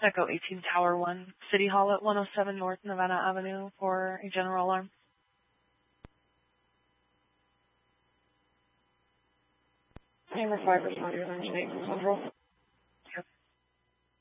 Echo 18 Tower 1, City Hall at 107 North Nevada Avenue for a general alarm. Hammer 5 responders on 8 Central.